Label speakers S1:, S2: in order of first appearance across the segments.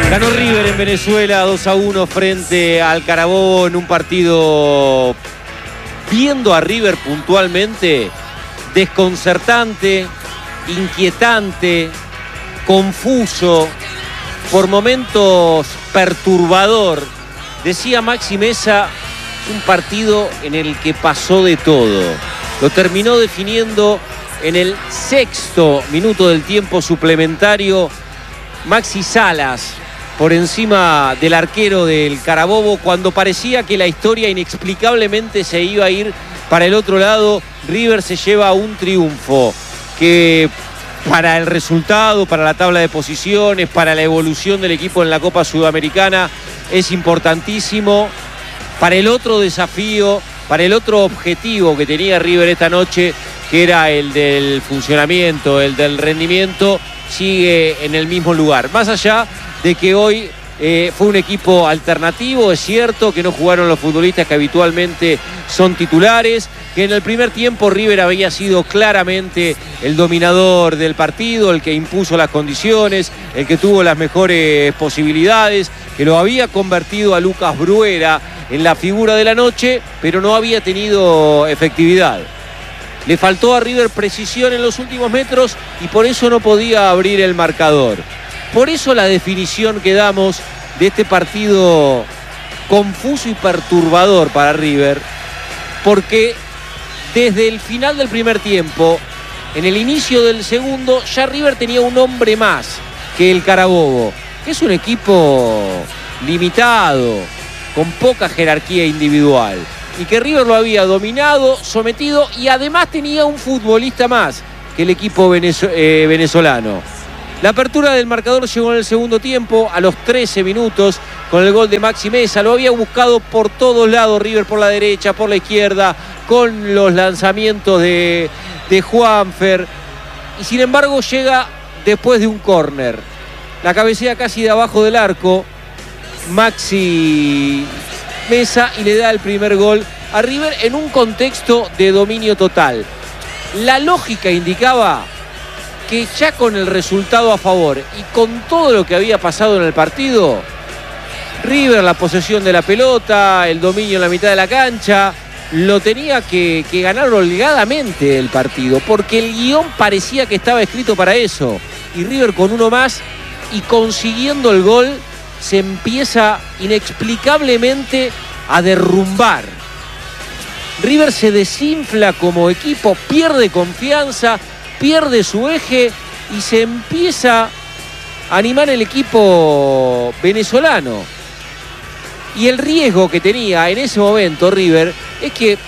S1: Ganó River en Venezuela 2-1 frente al Carabobo en un partido, viendo a River puntualmente, desconcertante, inquietante, confuso, por momentos perturbador. Decía Maxi Meza, un partido en el que pasó de todo. Lo terminó definiendo en el 6º minuto del tiempo suplementario Maxi Salas, por encima del arquero del Carabobo, cuando parecía que la historia inexplicablemente se iba a ir para el otro lado. River se lleva un triunfo que, para el resultado, para la tabla de posiciones, para la evolución del equipo en la Copa Sudamericana, es importantísimo. Para el otro desafío, para el otro objetivo que tenía River esta noche, que era el del funcionamiento, el del rendimiento, sigue en el mismo lugar. Más allá de que hoy fue un equipo alternativo, es cierto que no jugaron los futbolistas que habitualmente son titulares, que en el primer tiempo River había sido claramente el dominador del partido, el que impuso las condiciones, el que tuvo las mejores posibilidades, que lo había convertido a Lucas Bruera en la figura de la noche, pero no había tenido efectividad. Le faltó a River precisión en los últimos metros y por eso no podía abrir el marcador. Por eso la definición que damos de este partido confuso y perturbador para River, porque desde el final del primer tiempo, en el inicio del segundo, ya River tenía un hombre más que el Carabobo, que es un equipo limitado, con poca jerarquía individual, y que River lo había dominado, sometido, y además tenía un futbolista más que el equipo venezolano. La apertura del marcador llegó en el segundo tiempo, a los 13 minutos, con el gol de Maxi Meza. Lo había buscado por todos lados River, por la derecha, por la izquierda, con los lanzamientos de Juanfer. Y sin embargo llega después de un córner. La cabecea casi de abajo del arco Maxi Meza y le da el primer gol a River en un contexto de dominio total. La lógica indicaba que ya con el resultado a favor y con todo lo que había pasado en el partido, River, la posesión de la pelota, el dominio en la mitad de la cancha, lo tenía que ganar holgadamente el partido, porque el guión parecía que estaba escrito para eso. Y River, con uno más y consiguiendo el gol, se empieza inexplicablemente a derrumbar. River se desinfla como equipo, pierde confianza, pierde su eje y se empieza a animar el equipo venezolano. Y el riesgo que tenía en ese momento River es que,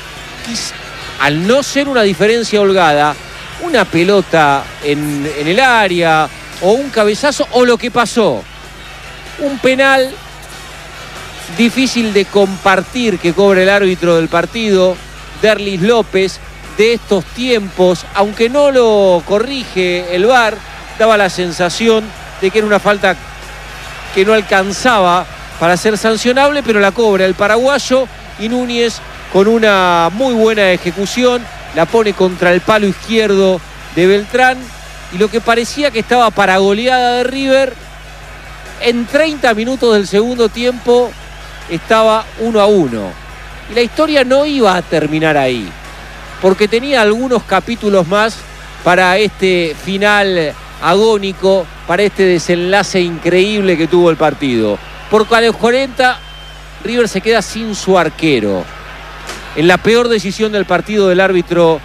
S1: al no ser una diferencia holgada, una pelota en el área o un cabezazo o lo que pasó, un penal difícil de compartir que cobra el árbitro del partido, Derlis López, de estos tiempos, aunque no lo corrige el VAR, daba la sensación de que era una falta que no alcanzaba para ser sancionable, pero la cobra el paraguayo y Núñez, con una muy buena ejecución, la pone contra el palo izquierdo de Beltrán, y lo que parecía que estaba para goleada de River, en 30 minutos del segundo tiempo estaba 1-1. Y la historia no iba a terminar ahí, porque tenía algunos capítulos más para este final agónico, para este desenlace increíble que tuvo el partido. Porque a los 40 River se queda sin su arquero. En la peor decisión del partido del árbitro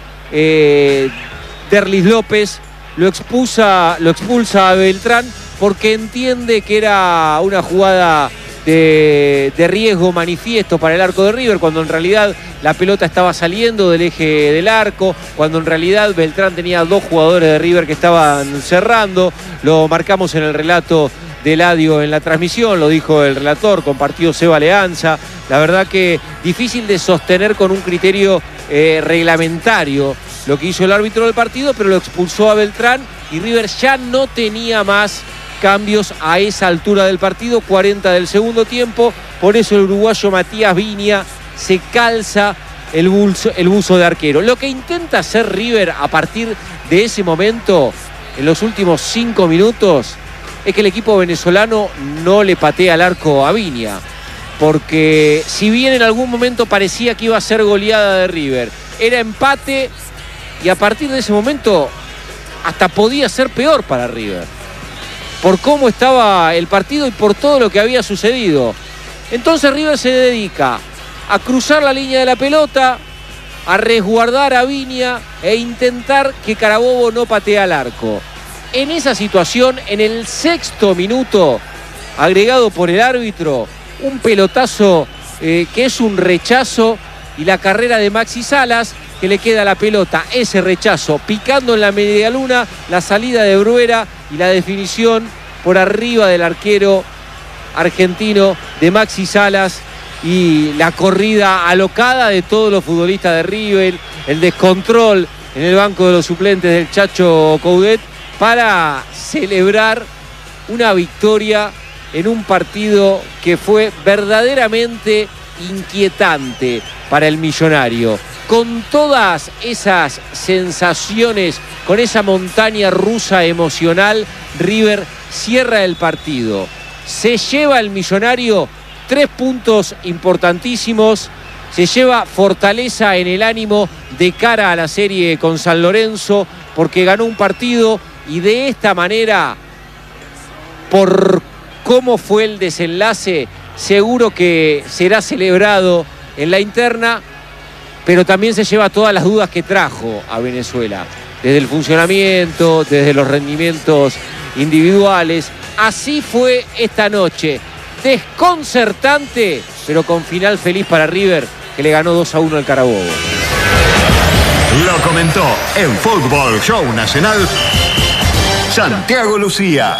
S1: Derlis López lo expulsa a Beltrán, porque entiende que era una jugada de riesgo manifiesto para el arco de River, cuando en realidad la pelota estaba saliendo del eje del arco, cuando en realidad Beltrán tenía dos jugadores de River que estaban cerrando. Lo marcamos en el relato de Eladio en la transmisión, lo dijo el relator, compartió Seba Leanza. La verdad que difícil de sostener con un criterio reglamentario lo que hizo el árbitro del partido, pero lo expulsó a Beltrán y River ya no tenía más cambios a esa altura del partido, 40 del segundo tiempo. Por eso el uruguayo Matías Viña se calza el buzo de arquero. Lo que intenta hacer River a partir de ese momento, en los últimos 5 minutos, es que el equipo venezolano no le patea al arco a Viña. Porque si bien en algún momento parecía que iba a ser goleada de River, era empate y a partir de ese momento hasta podía ser peor para River. Por cómo estaba el partido y por todo lo que había sucedido. Entonces River se dedica a cruzar la línea de la pelota, a resguardar a Viña e intentar que Carabobo no patee al arco. En esa situación, en el 6º minuto, agregado por el árbitro, un pelotazo que es un rechazo y la carrera de Maxi Salas, que le queda la pelota, ese rechazo, picando en la medialuna, la salida de Bruera y la definición por arriba del arquero argentino de Maxi Salas y la corrida alocada de todos los futbolistas de River, el descontrol en el banco de los suplentes del Chacho Coudet para celebrar una victoria en un partido que fue verdaderamente inquietante para el Millonario. Con todas esas sensaciones, con esa montaña rusa emocional, River cierra el partido. Se lleva el Millonario 3 puntos importantísimos, se lleva fortaleza en el ánimo de cara a la serie con San Lorenzo, porque ganó un partido y de esta manera, por cómo fue el desenlace, seguro que será celebrado en la interna, pero también se lleva todas las dudas que trajo a Venezuela, desde el funcionamiento, desde los rendimientos individuales. Así fue esta noche, desconcertante, pero con final feliz para River, que le ganó 2-1 al Carabobo.
S2: Lo comentó en Fútbol Show Nacional Santiago Lucía.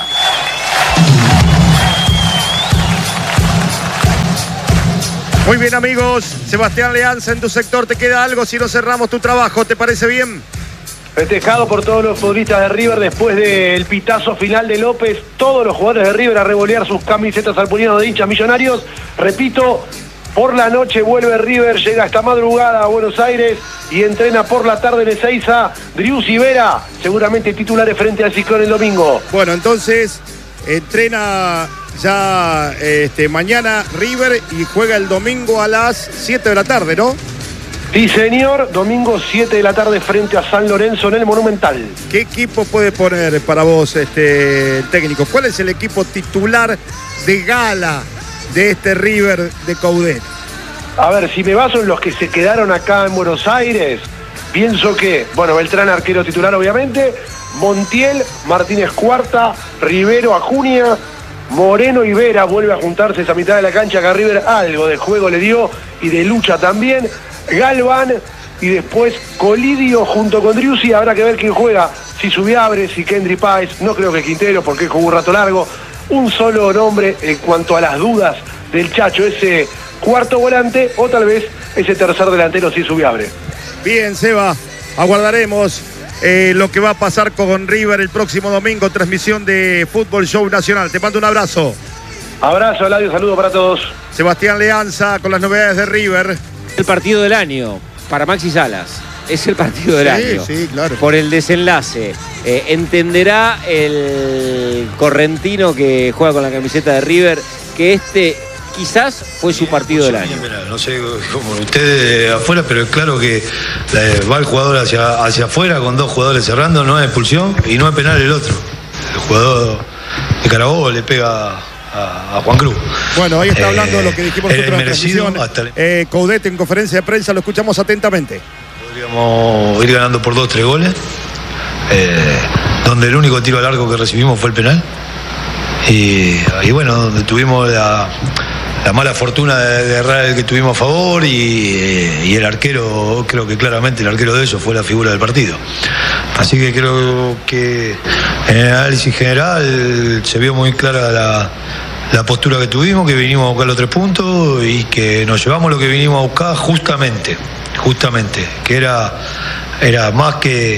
S3: Muy bien, amigos. Sebastián Leanza, en tu sector te queda algo si no cerramos tu trabajo. ¿Te parece bien?
S4: Festejado por todos los futbolistas de River después del pitazo final de López. Todos los jugadores de River a revolear sus camisetas al puñado de hinchas Millonarios. Repito, por la noche vuelve River, llega esta madrugada a Buenos Aires y entrena por la tarde en Ezeiza. Driussi Vera, seguramente titulares frente al Ciclón el domingo.
S3: Bueno, entonces entrena ya mañana River y juega el domingo a las 7 de la tarde, ¿no?
S4: Sí, señor. Domingo 7 de la tarde frente a San Lorenzo en el Monumental.
S3: ¿Qué equipo puede poner para vos el técnico? ¿Cuál es el equipo titular de gala de este River de Coudet?
S4: A ver, si me baso en los que se quedaron acá en Buenos Aires, pienso que, bueno, Beltrán arquero titular obviamente, Montiel, Martínez Cuarta, Rivero, Acuña, Moreno y Vera vuelve a juntarse esa mitad de la cancha que a River algo de juego le dio y de lucha también. Galván y después Colidio junto con Driussi. Habrá que ver quién juega, si Subiabre, si Kendry Páez. No creo que Quintero, porque jugó un rato largo. Un solo nombre en cuanto a las dudas del Chacho, ese cuarto volante o tal vez ese tercer delantero, si Subiabre.
S3: Bien, Seba, aguardaremos lo que va a pasar con River el próximo domingo, transmisión de Fútbol Show Nacional. Te mando un abrazo.
S4: Abrazo, Eladio, saludo para todos.
S3: Sebastián Leanza con las novedades de River.
S1: El partido del año para Maxi Salas. Es el partido del año.
S3: Sí, claro.
S1: Por el desenlace. Entenderá el correntino que juega con la camiseta de River que quizás fue su partido del año.
S5: No sé como ustedes afuera, pero es claro que va el jugador hacia afuera con dos jugadores cerrando, no es expulsión y no es penal el otro. El jugador de Carabobo le pega a Juan Cruz.
S3: Bueno, ahí está hablando de lo que dijimos nosotros en la transmisión.
S5: Hasta
S3: Coudet en conferencia de prensa, lo escuchamos atentamente.
S5: Podríamos ir ganando por 2-3 goles, donde el único tiro al arco que recibimos fue el penal. Y bueno, donde tuvimos la mala fortuna de errar el que tuvimos a favor y el arquero, creo que claramente el arquero de ellos fue la figura del partido. Así que creo que en el análisis general se vio muy clara la postura que tuvimos, que vinimos a buscar los 3 puntos y que nos llevamos lo que vinimos a buscar justamente, que era más que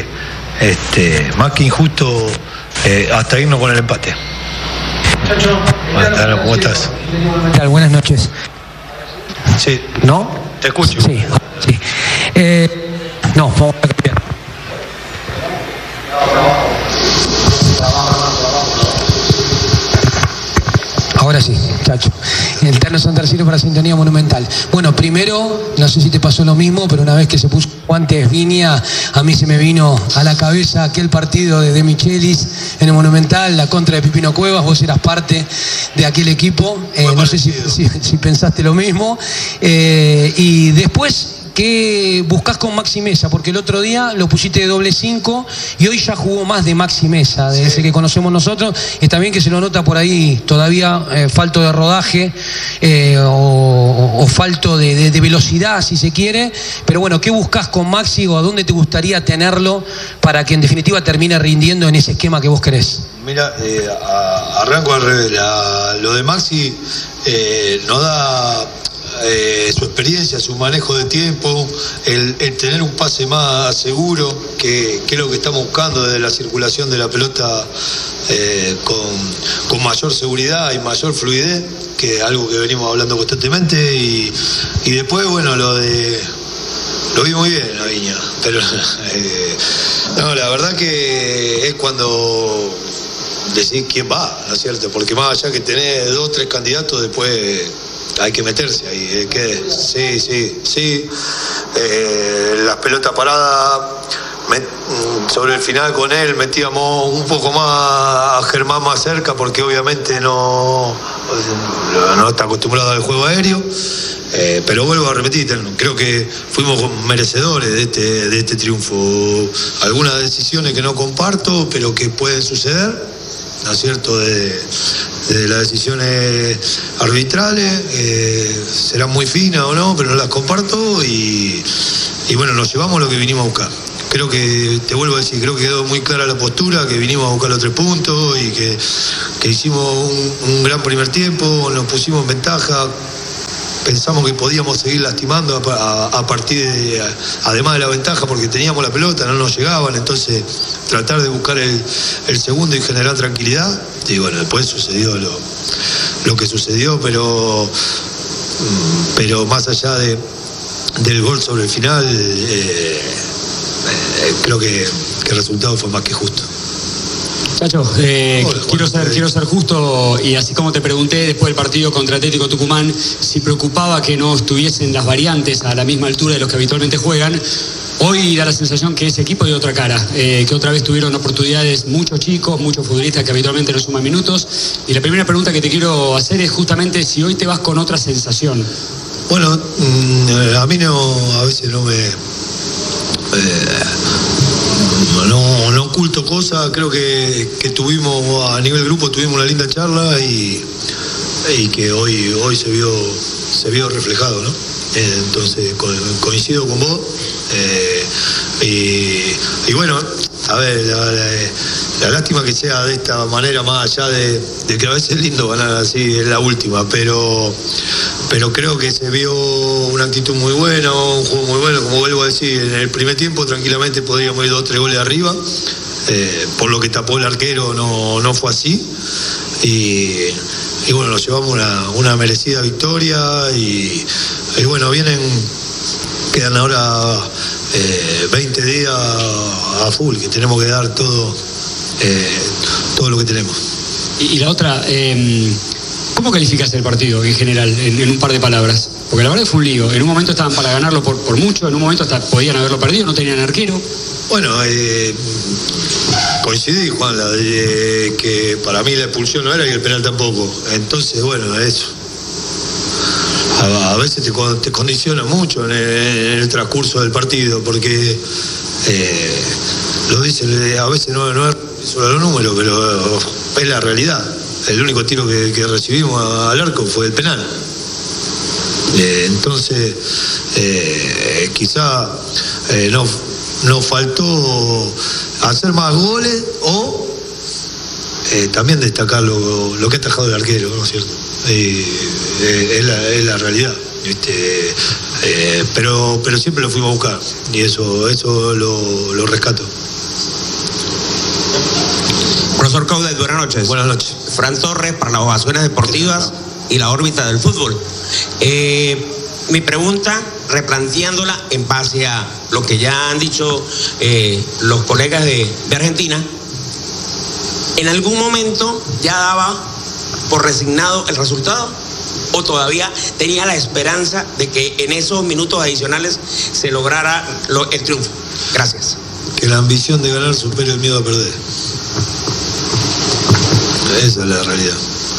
S5: injusto hasta irnos con el empate.
S6: Chacho,
S5: ¿cómo estás?
S6: Buenas noches.
S5: Sí.
S6: ¿No?
S5: Te escucho.
S6: Sí. No, vamos a cambiar. Ahora sí, Chacho. El Terno San Tercero para Sintonía Monumental. Bueno, primero, no sé si te pasó lo mismo, pero una vez que se puso guantes Viña, a mí se me vino a la cabeza aquel partido de Michelis en el Monumental, la contra de Pipino Cuevas. Vos eras parte de aquel equipo. No sé si pensaste lo mismo. Y después, ¿qué buscás con Maxi Mesa? Porque el otro día lo pusiste de doble 5 y hoy ya jugó más de Maxi Mesa, de ese que conocemos nosotros. Está bien que se lo nota por ahí todavía falto de rodaje o falto de velocidad, si se quiere. Pero bueno, ¿qué buscás con Maxi o a dónde te gustaría tenerlo para que en definitiva termine rindiendo en ese esquema que vos querés?
S5: Mira, arranco al revés. Lo de Maxi nos da... su experiencia, su manejo de tiempo, el tener un pase más seguro, que es lo que estamos buscando desde la circulación de la pelota con mayor seguridad y mayor fluidez, que es algo que venimos hablando constantemente. Y después, bueno, lo vi muy bien la Viña, pero no, la verdad que es cuando decís quién va, ¿no es cierto? Porque más allá que tenés 2 o 3 candidatos, después hay que meterse ahí. Sí. Las pelotas paradas, sobre el final con él metíamos un poco más a Germán más cerca, porque obviamente no está acostumbrado al juego aéreo. Pero vuelvo a repetir, creo que fuimos merecedores de este triunfo. Algunas decisiones que no comparto, pero que pueden suceder, ¿no es cierto?, de las decisiones arbitrales, serán muy finas o no, pero no las comparto y bueno, nos llevamos lo que vinimos a buscar. Creo que, te vuelvo a decir, creo que quedó muy clara la postura, que vinimos a buscar los 3 puntos y que hicimos un gran primer tiempo, nos pusimos en ventaja. Pensamos que podíamos seguir lastimando a partir de, además de la ventaja, porque teníamos la pelota, no nos llegaban, entonces tratar de buscar el segundo y generar tranquilidad. Y bueno, después sucedió lo que sucedió, pero más allá del gol sobre el final, creo que el resultado fue más que justo.
S7: Chacho, quiero ser justo, y así como te pregunté después del partido contra Atlético Tucumán si preocupaba que no estuviesen las variantes a la misma altura de los que habitualmente juegan, hoy da la sensación que ese equipo dio otra cara, que otra vez tuvieron oportunidades muchos chicos, muchos futbolistas que habitualmente no suman minutos. Y la primera pregunta que te quiero hacer es justamente si hoy te vas con otra sensación.
S5: Bueno, a mí a veces no me... No oculto cosas. Creo que tuvimos, a nivel grupo, tuvimos una linda charla y que hoy se vio reflejado, ¿no? Entonces coincido con vos. Y bueno, a ver, la lástima que sea de esta manera, más allá de que a veces es lindo ganar así, es la última, pero creo que se vio una actitud muy buena, un juego muy bueno. Como vuelvo a decir, en el primer tiempo tranquilamente podríamos ir 2 o 3 goles arriba, por lo que tapó el arquero no fue así, y bueno, nos llevamos una merecida victoria y bueno, quedan ahora 20 días a full, que tenemos que dar todo lo que tenemos.
S7: Y la otra, ¿cómo calificas el partido en general, en un par de palabras? Porque la verdad fue un lío. En un momento estaban para ganarlo por mucho, en un momento hasta podían haberlo perdido, no tenían arquero.
S5: Bueno, coincidí, Juan, que para mí la expulsión no era y el penal tampoco. Entonces, bueno, eso. A veces te condiciona mucho en el transcurso del partido, porque lo dice, a veces no es solo los números, pero es la realidad. El único tiro que recibimos al arco fue el penal. Entonces, quizá nos faltó hacer más goles o también destacar lo que ha atajado el arquero, ¿no es cierto? Es la realidad. Pero siempre lo fuimos a buscar y eso lo rescato.
S8: Profesor Coudet, buenas noches.
S5: Buenas noches.
S8: Fran Torres para las Ovaciones Deportivas y la órbita del fútbol. Mi pregunta, replanteándola en base a lo que ya han dicho los colegas de Argentina, en algún momento ya daba por resignado el resultado? ¿O todavía tenía la esperanza de que en esos minutos adicionales se lograra el triunfo? Gracias.
S5: Que la ambición de ganar supere el miedo a perder. Esa es la realidad.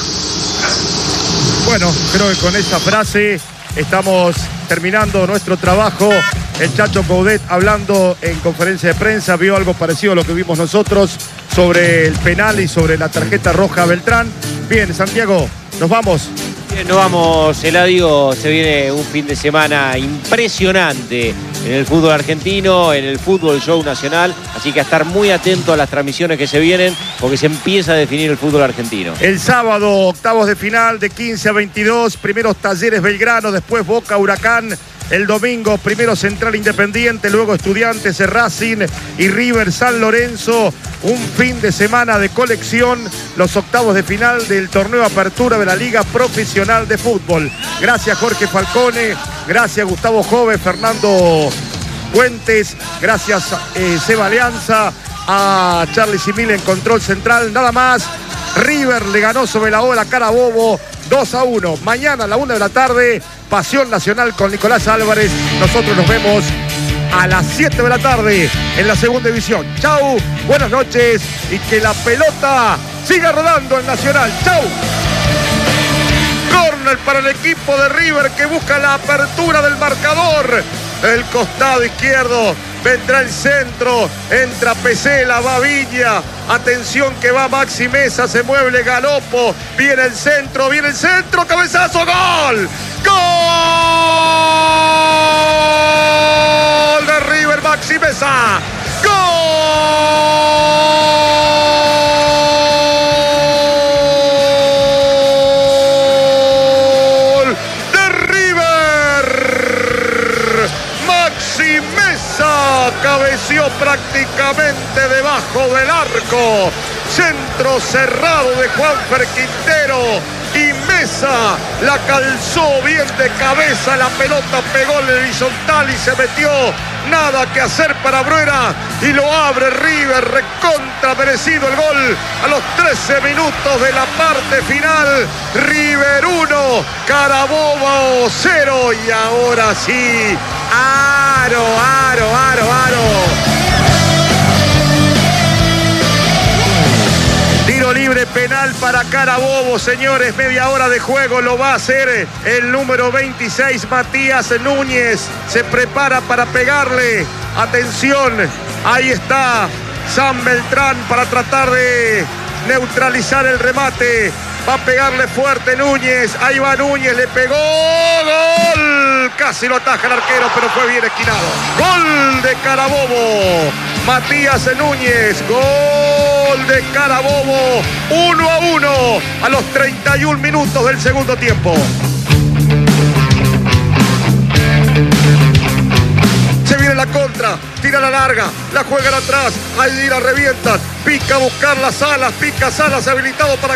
S3: Bueno, creo que con esa frase estamos terminando nuestro trabajo. El Chacho Coudet, hablando en conferencia de prensa, vio algo parecido a lo que vimos nosotros sobre el penal y sobre la tarjeta roja a Beltrán. Bien, Santiago, nos vamos.
S1: Bien, nos vamos, Eladio. Se viene un fin de semana impresionante en el fútbol argentino, en el Fútbol Show Nacional. Así que a estar muy atento a las transmisiones que se vienen, porque se empieza a definir el fútbol argentino.
S3: El sábado, octavos de final de 15 a 22. Primeros Talleres Belgrano, después Boca Huracán. El domingo, primero Central Independiente, luego Estudiantes Racing y River San Lorenzo. Un fin de semana de colección, los octavos de final del torneo Apertura de la Liga Profesional de Fútbol. Gracias Jorge Falcone, gracias Gustavo Jove, Fernando Puentes, gracias Seba Alianza, a Charlie Simil en control central. Nada más, River le ganó sobre la ola Carabobo 2-1. Mañana a la 1 de la tarde, Pasión Nacional con Nicolás Álvarez. Nosotros nos vemos a las 7 de la tarde en la segunda división. Chau, buenas noches y que la pelota siga rodando en Nacional. Chau. Corner para el equipo de River que busca la apertura del marcador. El costado izquierdo, vendrá el centro, entra Pesela, va Viña, atención que va Maxi Mesa, se mueve Galopo, viene el centro, cabezazo, gol, gol de River, Maxi Mesa, gol de River. Maxi Mesa cabeció prácticamente debajo del arco. Centro cerrado de Juanfer Quintero y Mesa la calzó bien de cabeza. La pelota pegó en el horizontal y se metió. Nada que hacer para Bruera y lo abre River. Recontra merecido el gol a los 13 minutos de la parte final. River 1, Carabobo 0 y ahora sí, aro. Tiro libre penal para Carabobo, señores. Media hora de juego lo va a hacer el número 26, Matías Núñez. Se prepara para pegarle. Atención, ahí está San Beltrán para tratar de neutralizar el remate. Va a pegarle fuerte Núñez. Ahí va Núñez, le pegó. ¡Gol! Casi lo ataja el arquero, pero fue bien esquinado. ¡Gol de Carabobo! Matías Núñez. ¡Gol de Carabobo! 1-1 a los 31 minutos del segundo tiempo. Se viene la contra, tira la larga, la juegan atrás, ahí la revientan, pica a buscar las alas, pica Salas habilitado para